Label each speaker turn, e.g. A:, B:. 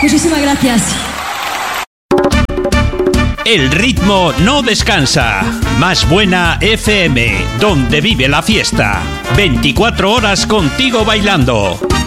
A: Muchísimas gracias.
B: El ritmo no descansa. Más Buena FM, donde vive la fiesta. 24 horas contigo bailando.